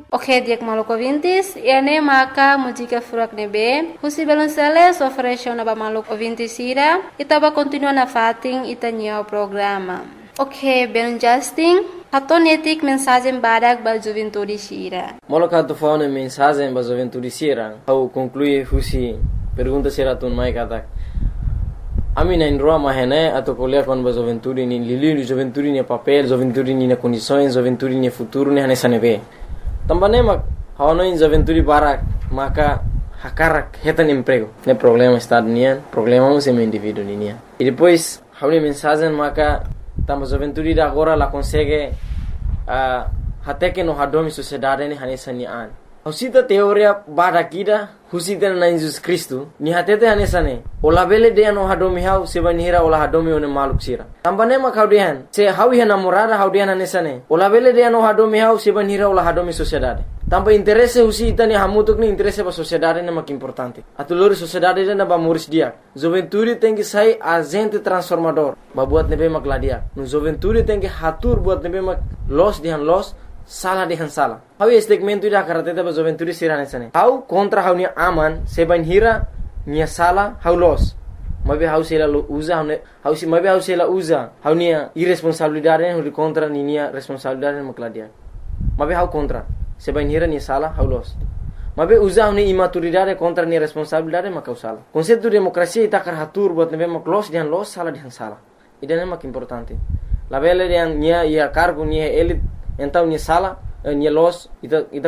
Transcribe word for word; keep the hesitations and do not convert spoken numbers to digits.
Ok, diak maluco ouvintes, e ane maka música furak nebe, husi balonceles ofereceu na ba maluco ouvintes ira, itaba continua na fating itanyo programa. Ok, ben Justin, hatonetik mensagem badak ba juventude sira. Moloka tu fauna mensagem ba juventude sira, au conclui husi pergunta sira tun mai katak. Ami na inroa mahene atau kuliah kon ba juventude ni lili juventude ni papel, juventude ni na condições, juventude ni futuro ni hanesa nebe. Tambane mak hawana in juventude barak maka hakarak hetan emprego. Ne problema estado nian, problema um semi indivíduo nian. E depois hauni mensagem maka tamba juventude da agora la consegue uh, até que no hadomi sociedade ni hanesa ni an. Husita teoria barakida husita na Jesus Cristo ni hatete hanesa ne. Ola bele de no hadomi hau seba nihira ola hadomi one maluk sira. Tambane mak haudian se hawi namorada haudian hanesa ne. Ola bele de no hadomi hau seba nihira ola hadomi sociedade. Tampa interesse husita ni hamutuk ni interesse ba sociedade ne mak importante. Atulori sociedade na ba muris dia. Juventude tem que sair agente transformador. Ba buat nebe mak ladia. No juventude tem que hatur buat nebe mak los dihan los salah dihan salah. Hau segmento ida karate ba juventude sirane sane. Hau kontra hau ni aman seban hira ni salah hau los. Mabe hau sela usa hau hau si mabe hau sela usa hau ni irresponsabilidade hau contra ni ni responsabilidade mak ladia. Mabe hau kontra seban hira ni salah hau los. Mabe usa hau ni imaturidade contra ni responsabilidade mak salah. Konsep demokrasia ita kar hatur buat nebe mak los dihan los salah dihan salah. Ida mak importante. La bele dihan nia ia cargo ni elit então ni sala ni los ita ita